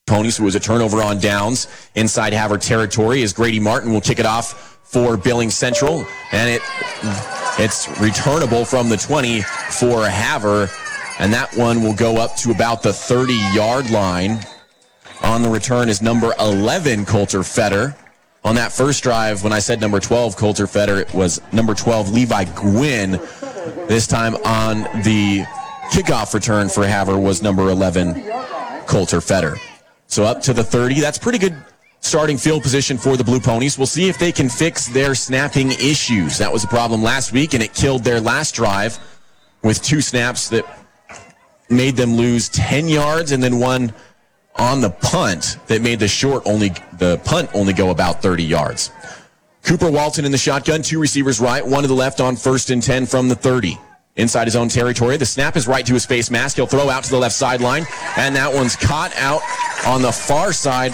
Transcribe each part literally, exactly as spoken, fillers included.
Ponies. It was a turnover on downs inside Havre territory as Grady Martin will kick it off for Billings Central, and it it's returnable from the twenty for Havre, and that one will go up to about the thirty-yard line. On the return is number eleven, Coulter Fetter. On that first drive, when I said number twelve, Coulter Fetter, it was number twelve, Levi Gwynn. This time on the kickoff return for Havre was number eleven, Coulter Fetter. So up to the thirty. That's pretty good starting field position for the Blue Ponies. We'll see if they can fix their snapping issues. That was a problem last week, and it killed their last drive with two snaps that made them lose ten yards, and then one on the punt that made the short only the punt only go about thirty yards. Cooper Walton in the shotgun, two receivers right, one to the left on first and ten from the thirty. Inside his own territory, the snap is right to his face mask. He'll throw out to the left sideline, and that one's caught out on the far side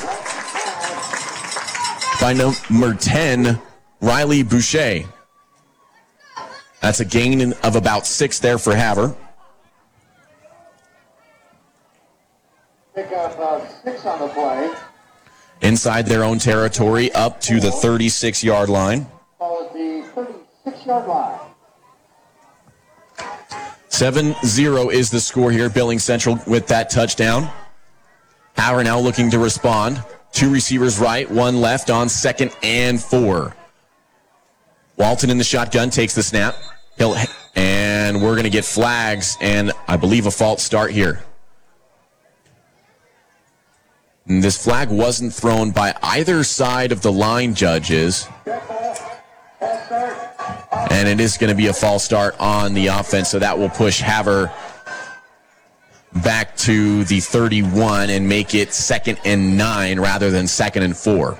by number ten, Riley Boucher. That's a gain of about six there for Havre. Pick up uh, six on the play. Inside their own territory, up to the thirty-six-yard line. Ball at the thirty-six-yard line. seven zero is the score here. Billings Central with that touchdown. Havre now looking to respond. Two receivers right, one left on second and four. Walton in the shotgun takes the snap. He'll, and we're going to get flags and I believe a false start here. And this flag wasn't thrown by either side of the line judges. And it is going to be a false start on the offense, so that will push Havre back to the thirty-one and make it second and nine rather than second and four.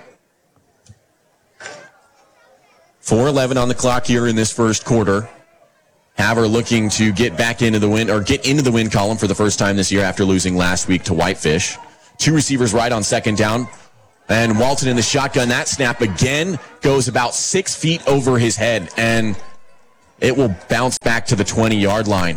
four eleven on the clock here in this first quarter. Havre looking to get back into the win, or get into the win column for the first time this year after losing last week to Whitefish. Two receivers right on second down. And Walton in the shotgun. That snap again goes about six feet over his head, and it will bounce back to the twenty-yard line.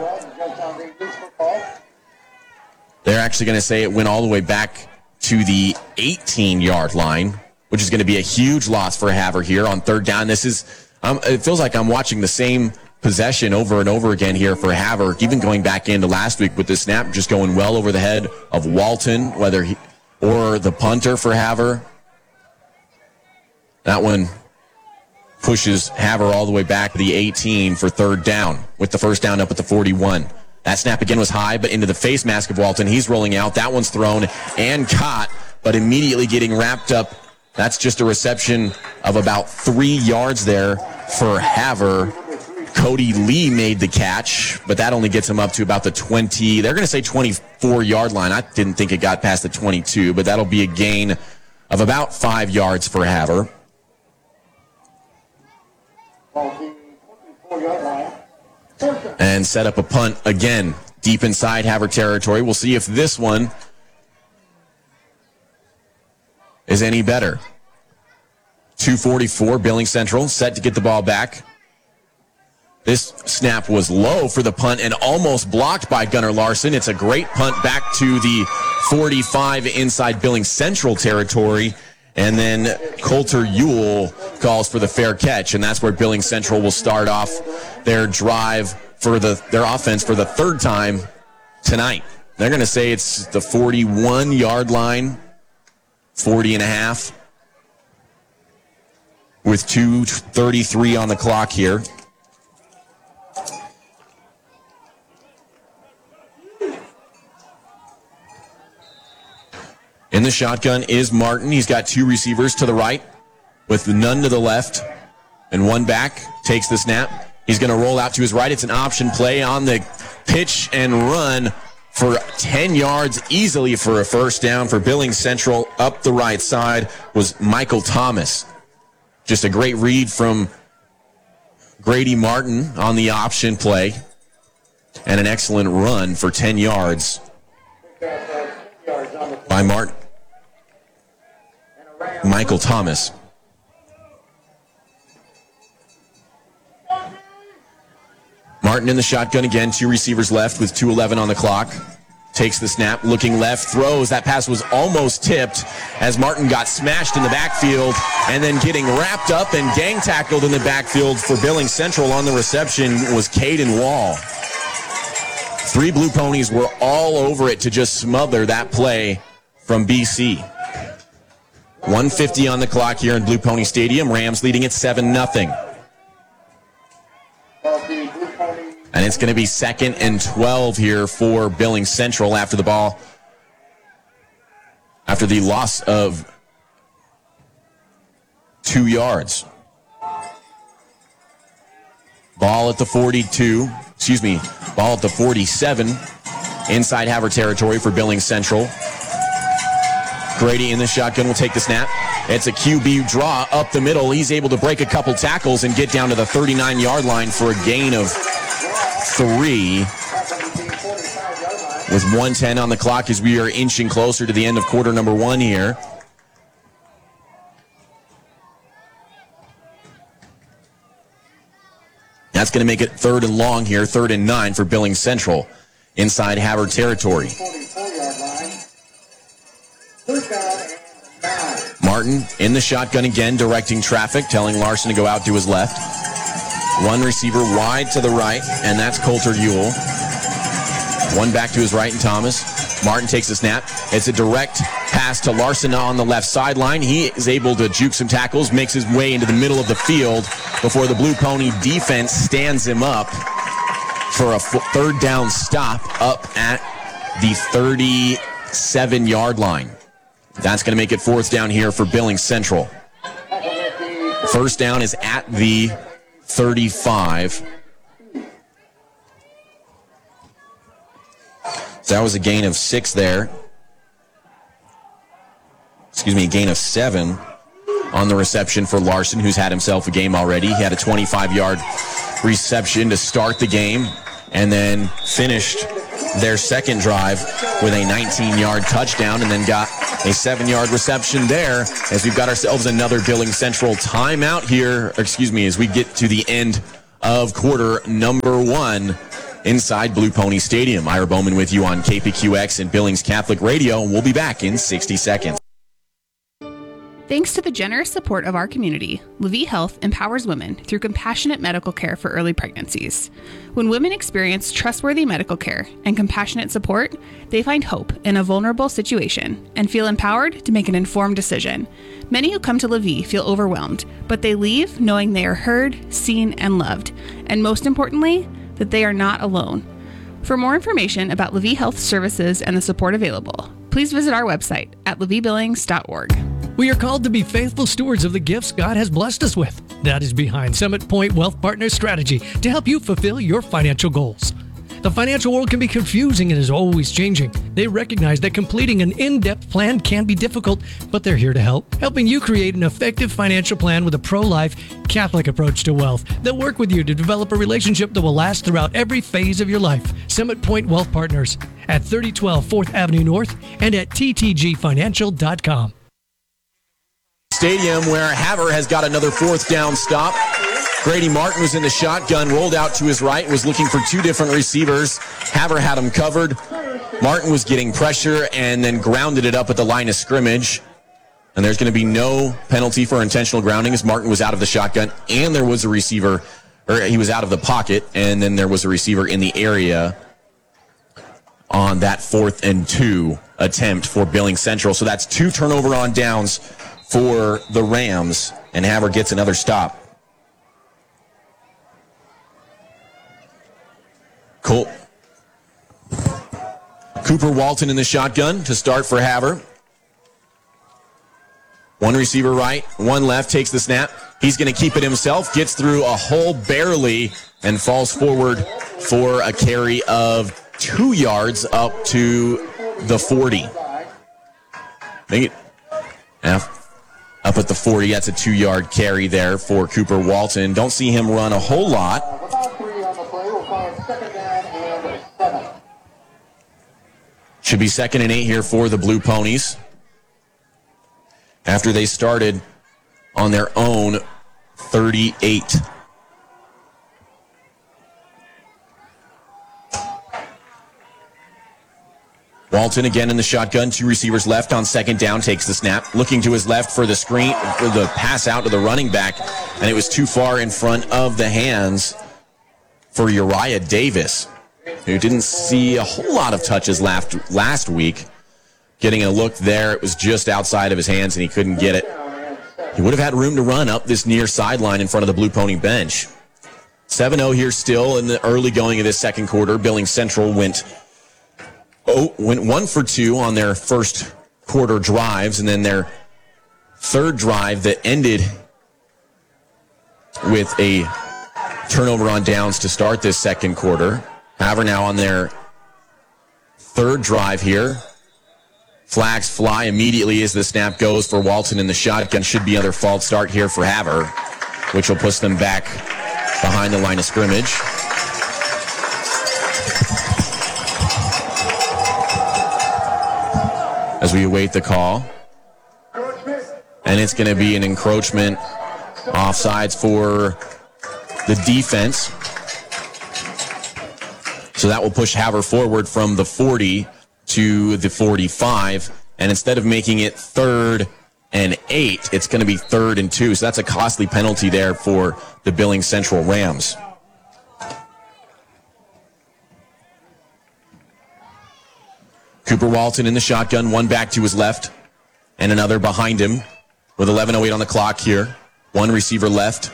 They're actually going to say it went all the way back to the eighteen-yard line, which is going to be a huge loss for Havre here on third down. This is, um, it feels like I'm watching the same possession over and over again here for Havre, even going back into last week with the snap just going well over the head of Walton, whether he or the punter for Havre. That one pushes Havre all the way back to the eighteen for third down, with the first down up at the forty-one. That snap again was high, but into the face mask of Walton. He's rolling out. That one's thrown and caught, but immediately getting wrapped up. That's just a reception of about three yards there for Havre. Cody Lee made the catch, but that only gets him up to about the twenty. They're going to say twenty-four-yard line. I didn't think it got past the twenty-two, but that'll be a gain of about five yards for Havre. And set up a punt again, deep inside Havre territory. We'll see if this one is any better. two forty-four, Billings Central, set to get the ball back. This snap was low for the punt and almost blocked by Gunnar Larson. It's a great punt back to the forty-five inside Billings Central territory. And then Coulter Ewell calls for the fair catch, and that's where Billings Central will start off their drive for the their offense for the third time tonight. They're going to say it's the forty-one-yard line, forty and a half, with two thirty-three on the clock here. In the shotgun is Martin. He's got two receivers to the right with none to the left and one back. Takes the snap. He's going to roll out to his right. It's an option play on the pitch and run for ten yards easily for a first down for Billings Central. Up the right side was Michael Thomas. Just a great read from Grady Martin on the option play and an excellent run for ten yards by Martin. Michael Thomas. Martin in the shotgun again, two receivers left with two eleven on the clock. takes the snap, looking left, throws. That pass was almost tipped as Martin got smashed in the backfield and then getting wrapped up and gang tackled in the backfield for Billings Central on the reception was Caden Wall. Three Blue Ponies were all over it to just smother that play from B C. one fifty on the clock here in Blue Pony Stadium. Rams leading at seven nothing. And it's going to be second and twelve here for Billings Central after the ball, after the loss of two yards. Ball at the forty-two, excuse me, ball at the forty-seven, inside Havre territory for Billings Central. Grady in the shotgun will take the snap. It's a Q B draw up the middle. He's able to break a couple tackles and get down to the thirty-nine-yard line for a gain of three. With one ten on the clock as we are inching closer to the end of quarter number one here. That's going to make it third and long here, third and nine for Billings Central inside Havre territory. Martin in the shotgun again, directing traffic, telling Larson to go out to his left. One receiver wide to the right, and that's Coulter Ewell. One back to his right, and Thomas. Martin takes the snap. It's a direct pass to Larson on the left sideline. He is able to juke some tackles, makes his way into the middle of the field before the Blue Pony defense stands him up for a third down stop up at the thirty-seven-yard line. That's going to make it fourth down here for Billings Central. First down is at the thirty-five. So that was a gain of six there. Excuse me, a gain of seven on the reception for Larson, who's had himself a game already. He had a twenty-five-yard reception to start the game and then finished their second drive with a nineteen-yard touchdown and then got a seven-yard reception there as we've got ourselves another Billings Central timeout here, or excuse me, as we get to the end of quarter number one inside Blue Pony Stadium. Ira Bowman with you on K P Q X and Billings Catholic Radio, and we'll be back in sixty seconds. Thanks to the generous support of our community, LaVie Health empowers women through compassionate medical care for early pregnancies. When women experience trustworthy medical care and compassionate support, they find hope in a vulnerable situation and feel empowered to make an informed decision. Many who come to LaVie feel overwhelmed, but they leave knowing they are heard, seen, and loved, and most importantly, that they are not alone. For more information about LaVie Health services and the support available, please visit our website at lavie billings dot org. We are called to be faithful stewards of the gifts God has blessed us with. That is behind Summit Point Wealth Partners strategy to help you fulfill your financial goals. The financial world can be confusing and is always changing. They recognize that completing an in-depth plan can be difficult, but they're here to help, helping you create an effective financial plan with a pro-life, Catholic approach to wealth. They'll work with you to develop a relationship that will last throughout every phase of your life. Summit Point Wealth Partners at thirty twelve fourth Avenue North and at t t g financial dot com. Stadium where Havre has got another fourth down stop. Grady Martin was in the shotgun, rolled out to his right, was looking for two different receivers. Havre had him covered. Martin was getting pressure and then grounded it up at the line of scrimmage. And there's going to be no penalty for intentional grounding as Martin was out of the shotgun and there was a receiver, or he was out of the pocket, and then there was a receiver in the area on that fourth and two attempt for Billings Central. So that's two turnover on downs for the Rams, and Havre gets another stop. Cool. Cooper Walton in the shotgun to start for Havre. One receiver right, one left, takes the snap. He's going to keep it himself, gets through a hole barely, and falls forward for a carry of two yards up to the forty. Make it, yeah, up at the forty, that's a two-yard carry there for Cooper Walton. Don't see him run a whole lot. Should be second and eight here for the Blue Ponies after they started on their own thirty-eight. Walton again in the shotgun, two receivers left on second down, takes the snap, looking to his left for the screen, for the pass out to the running back, and it was too far in front of the hands for Uriah Davis, who didn't see a whole lot of touches last, last week. Getting a look there, it was just outside of his hands, and he couldn't get it. He would have had room to run up this near sideline in front of the Blue Pony bench. seven oh here still in the early going of this second quarter. Billings Central went Oh, went one for two on their first quarter drives, and then their third drive that ended with a turnover on downs to start this second quarter. However, now on their third drive here, flags fly immediately as the snap goes for Walton in the shotgun. Should be another false start here for Havre, which will push them back behind the line of scrimmage. As we await the call. And it's going to be an encroachment offsides for the defense. So that will push Havre forward from the forty to the forty-five. And instead of making it third and eight, it's going to be third and two. So that's a costly penalty there for the Billings Central Rams. Cooper Walton in the shotgun, one back to his left and another behind him with eleven oh eight on the clock here. One receiver left.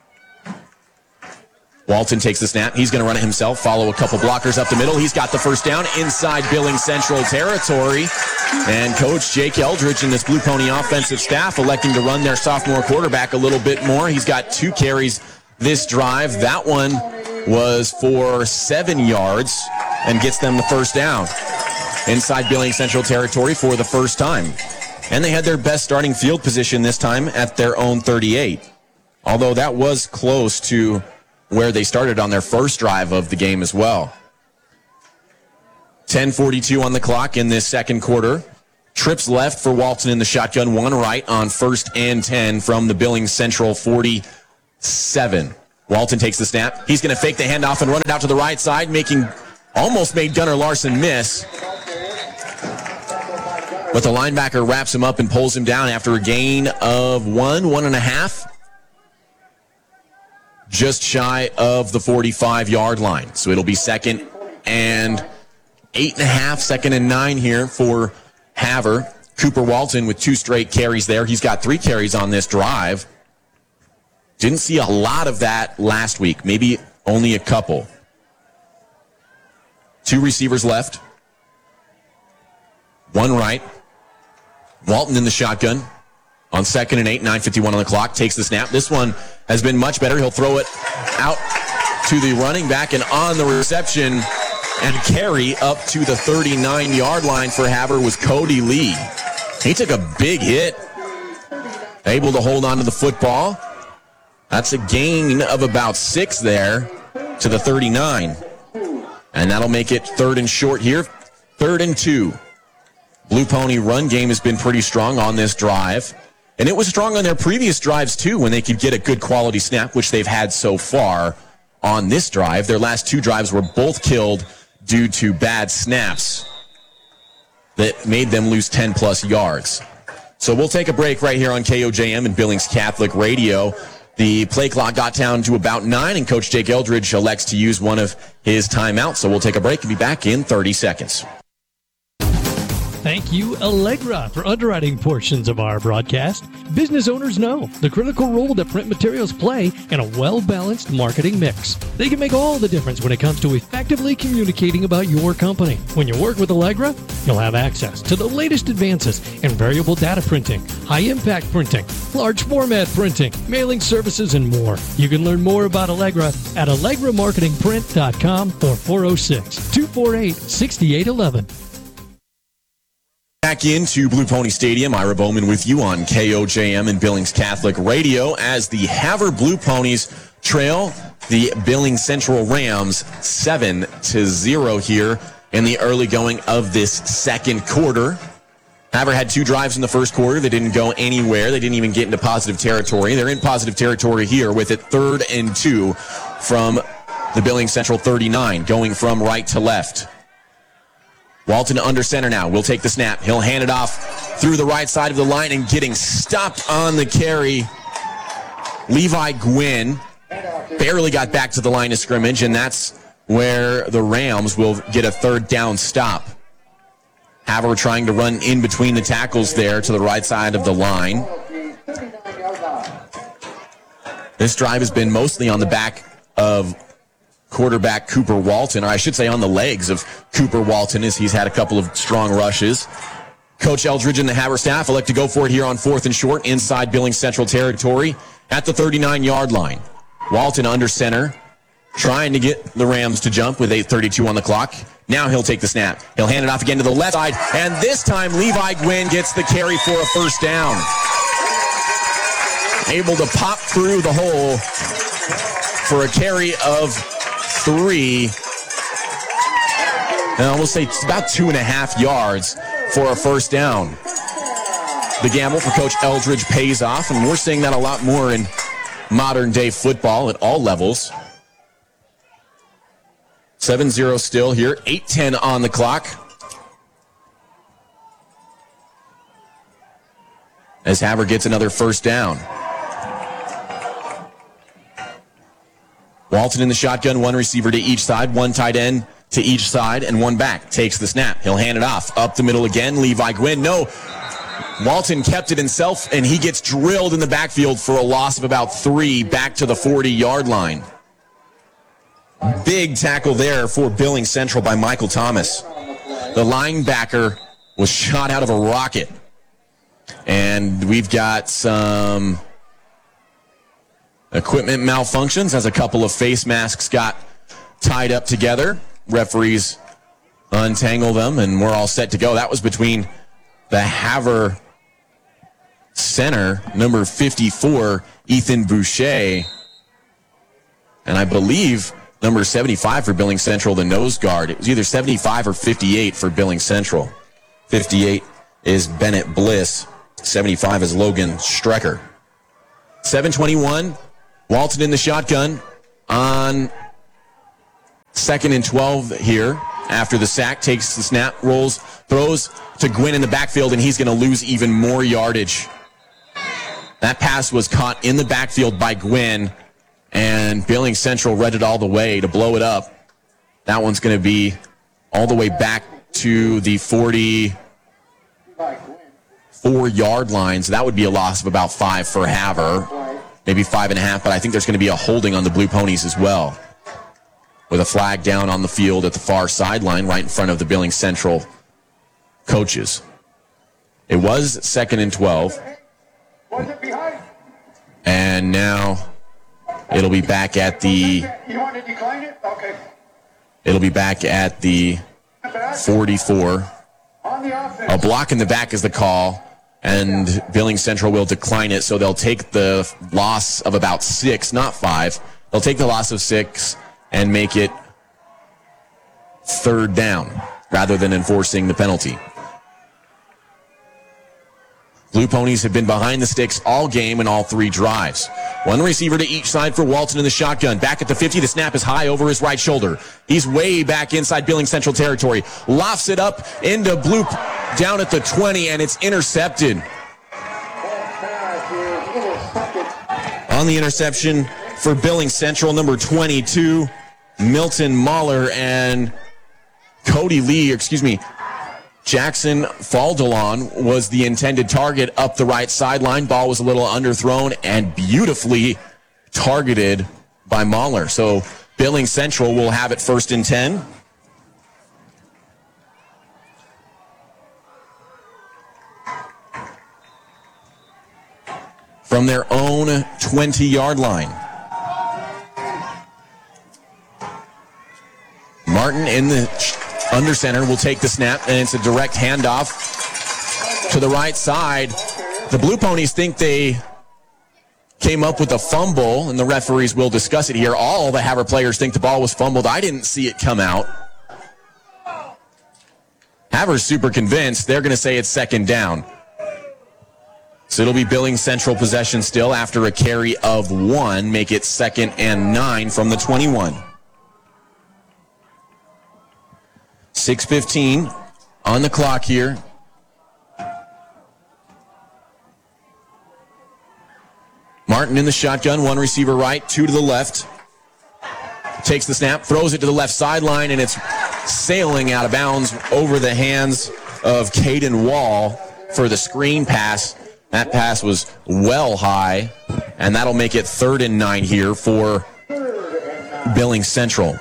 Walton takes the snap. He's going to run it himself, follow a couple blockers up the middle. He's got the first down inside Billings Central territory. And Coach Jake Eldridge and this Blue Pony offensive staff electing to run their sophomore quarterback a little bit more. He's got two carries this drive. That one was for seven yards and gets them the first down inside Billings Central territory for the first time. And they had their best starting field position this time at their own thirty-eight. Although that was close to where they started on their first drive of the game as well. ten forty-two on the clock in this second quarter. Trips left for Walton in the shotgun, one right on first and ten from the Billings Central forty-seven. Walton takes the snap. He's going to fake the handoff and run it out to the right side, making almost made Gunnar Larson miss. But the linebacker wraps him up and pulls him down after a gain of one, one and a half. Just shy of the forty-five-yard line. So it'll be second and eight and a half, second and nine here for Havre. Cooper Walton with two straight carries there. He's got three carries on this drive. Didn't see a lot of that last week, maybe only a couple. Two receivers left. One right. Walton in the shotgun on second and eight, nine fifty-one on the clock, takes the snap. This one has been much better. He'll throw it out to the running back, and on the reception and carry up to the thirty-nine-yard line for Havre was Cody Lee. He took a big hit, able to hold on to the football. That's a gain of about six there to the thirty-nine. And that'll make it third and short here, third and two. Blue Pony run game has been pretty strong on this drive. And it was strong on their previous drives, too, when they could get a good quality snap, which they've had so far on this drive. Their last two drives were both killed due to bad snaps that made them lose ten-plus yards. So we'll take a break right here on K O J M and Billings Catholic Radio. The play clock got down to about nine, and Coach Jake Eldridge elects to use one of his timeouts. So we'll take a break and be back in thirty seconds. Thank you, Allegra, for underwriting portions of our broadcast. Business owners know the critical role that print materials play in a well-balanced marketing mix. They can make all the difference when it comes to effectively communicating about your company. When you work with Allegra, you'll have access to the latest advances in variable data printing, high-impact printing, large format printing, mailing services, and more. You can learn more about Allegra at allegra marketing print dot com or four oh six, two four eight, six eight one one. Back into Blue Pony Stadium, Ira Bowman with you on K O J M and Billings Catholic Radio as the Havre Blue Ponies trail the Billings Central Rams seven to zero here in the early going of this second quarter. Havre had two drives in the first quarter. They didn't go anywhere. They didn't even get into positive territory. They're in positive territory here with it third and two from the Billings Central thirty-nine, going from right to left. Walton under center now. Will take the snap. He'll hand it off through the right side of the line and getting stopped on the carry. Levi Gwynn barely got back to the line of scrimmage, and that's where the Rams will get a third down stop. Haver trying to run in between the tackles there to the right side of the line. This drive has been mostly on the back of quarterback Cooper Walton, or I should say on the legs of Cooper Walton, as he's had a couple of strong rushes. Coach Eldridge and the Haver staff elect to go for it here on fourth and short inside Billings Central territory at the thirty-nine-yard line. Walton under center, trying to get the Rams to jump with eight thirty-two on the clock. Now he'll take the snap. He'll hand it off again to the left side, and this time Levi Gwynn gets the carry for a first down. Able to pop through the hole for a carry of three. Now we'll say it's about two and a half yards for a first down. The gamble for Coach Eldridge pays off, and we're seeing that a lot more in modern day football at all levels. seven zero still here, eight ten on the clock. As Haver gets another first down. Walton in the shotgun, one receiver to each side, one tight end to each side, and one back. Takes the snap. He'll hand it off. Up the middle again, Levi Gwynn. No, Walton kept it himself, and he gets drilled in the backfield for a loss of about three back to the forty-yard line. Big tackle there for Billings Central by Michael Thomas. The linebacker was shot out of a rocket. And we've got some equipment malfunctions as a couple of face masks got tied up together. Referees untangle them, and we're all set to go. That was between the Haver center, number fifty-four, Ethan Boucher, and I believe number seventy-five for Billings Central, the nose guard. It was either seventy-five or fifty-eight for Billings Central. fifty-eight is Bennett Bliss. seventy-five is Logan Strecker. seven twenty-one, Walton in the shotgun on second and twelve here. After the sack, takes the snap, rolls, throws to Gwynn in the backfield, and he's going to lose even more yardage. That pass was caught in the backfield by Gwynn, and Billings Central read it all the way to blow it up. That one's going to be all the way back to the forty-four-yard line, so that would be a loss of about five for Haver, maybe five and a half, but I think there's going to be a holding on the Blue Ponies as well, with a flag down on the field at the far sideline right in front of the Billings Central coaches. It was second and twelve. And now it'll be back at the You want to decline it? Okay. it'll be back at the forty-four. On the offense. A block in the back is the call, and Billings Central will decline it, so they'll take the loss of about six, not five. They'll take the loss of six and make it third down rather than enforcing the penalty. Blue Ponies have been behind the sticks all game in all three drives. One receiver to each side for Walton in the shotgun. Back at the fifty, the snap is high over his right shoulder. He's way back inside Billings Central territory. Lofts it up into Blue down at the twenty, and it's intercepted. On the interception for Billings Central, number twenty-two, Milton Mahler, and Cody Lee, excuse me, Jackson Faldelon was the intended target up the right sideline. Ball was a little underthrown and beautifully targeted by Mahler. So Billings Central will have it first and ten. From their own twenty-yard line. Martin in the under center will take the snap, and it's a direct handoff to the right side. The Blue Ponies think they came up with a fumble, and the referees will discuss it here. All the Haver players think the ball was fumbled. I didn't see it come out. Haver's super convinced. They're going to say it's second down. So it'll be Billings Central possession still after a carry of one. Make it second and nine from the twenty-one. six fifteen on the clock here. Martin in the shotgun, one receiver right, two to the left. Takes the snap, throws it to the left sideline, and it's sailing out of bounds over the hands of Caden Wall for the screen pass. That pass was well high, and that'll make it third and nine here for Billings Central.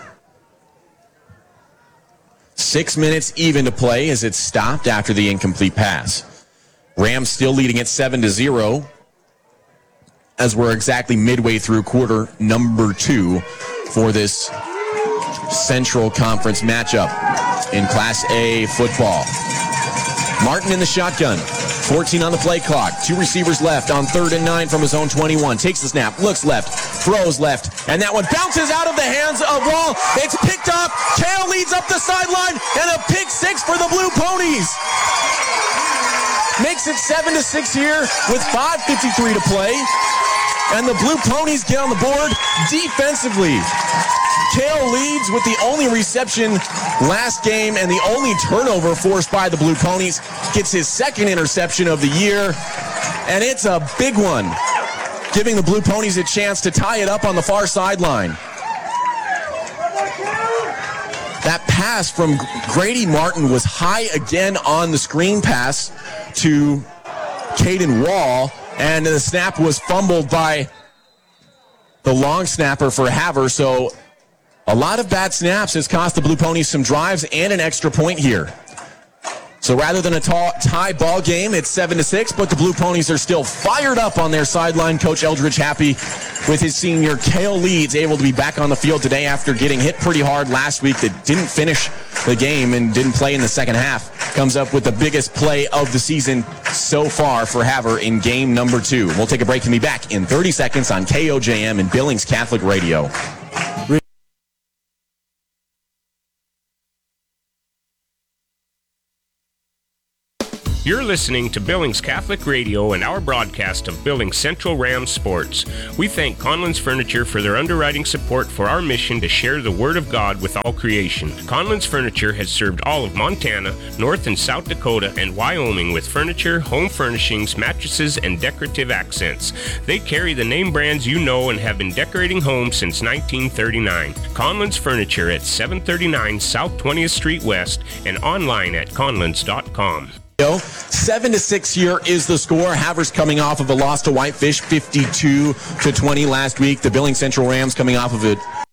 Six minutes even to play as it's stopped after the incomplete pass. Rams still leading at seven to zero as we're exactly midway through quarter number two for this Central Conference matchup in Class A football. Martin in the shotgun, fourteen on the play clock, two receivers left on third and nine from his own twenty-one. Takes the snap, looks left, throws left, and that one bounces out of the hands of Wall. It's picked up. Kale leads up the sideline, and a pick six for the Blue Ponies. Makes it seven to six here with five fifty-three to play. And the Blue Ponies get on the board defensively. Kale leads with the only reception last game and the only turnover forced by the Blue Ponies. Gets his second interception of the year, and it's a big one, giving the Blue Ponies a chance to tie it up on the far sideline. That pass from Grady Martin was high again on the screen pass to Caden Wall, and the snap was fumbled by the long snapper for Havre. So a lot of bad snaps has cost the Blue Ponies some drives and an extra point here. So rather than a tie ball game, it's seven to six, but the Blue Ponies are still fired up on their sideline. Coach Eldridge happy with his senior Kale Leeds able to be back on the field today after getting hit pretty hard last week that didn't finish the game and didn't play in the second half. Comes up with the biggest play of the season so far for Havre in game number two. We'll take a break and be back in thirty seconds on K O J M and Billings Catholic Radio. You're listening to Billings Catholic Radio and our broadcast of Billings Central Rams sports. We thank Conlon's Furniture for their underwriting support for our mission to share the Word of God with all creation. Conlon's Furniture has served all of Montana, North and South Dakota, and Wyoming with furniture, home furnishings, mattresses, and decorative accents. They carry the name brands you know and have been decorating homes since nineteen thirty-nine. Conlon's Furniture at seven thirty-nine South twentieth Street West and online at conlons dot com. Seven to six here is the score. Havre's coming off of a loss to Whitefish, fifty-two to twenty last week. The Billings Central Rams coming off of a